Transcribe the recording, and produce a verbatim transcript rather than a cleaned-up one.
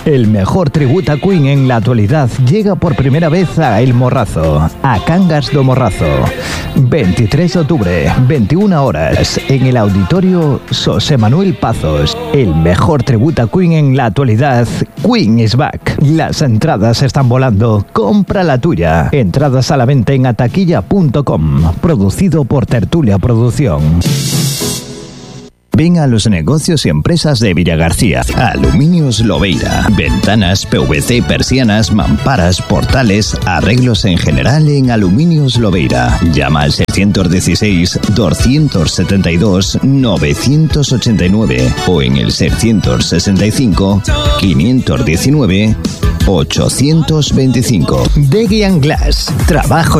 El mejor tributo a Queen en la actualidad llega por primera vez a El Morrazo, a Cangas do Morrazo. veintitrés de octubre, veintiuna horas, en el Auditorio José Manuel Pazos. El mejor tributo a Queen en la actualidad, Queen is Back. Las entradas están volando, compra la tuya. Entradas a la venta en ataquilla punto com, producido por Tertulia Producción. Ven a los negocios y empresas de Villagarcía. Aluminios Lobeira. Ventanas, P V C, persianas, mamparas, portales, arreglos en general en Aluminios Lobeira. Llama al seiscientos dieciséis, doscientos setenta y dos, novecientos ochenta y nueve o en el seiscientos sesenta y cinco, quinientos diecinueve, ochocientos veinticinco. Deguian Glass. Trabajos